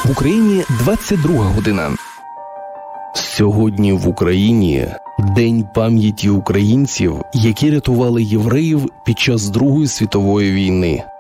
В Україні 22 година. Сьогодні в Україні День пам'яті українців, які рятували євреїв під час Другої світової війни.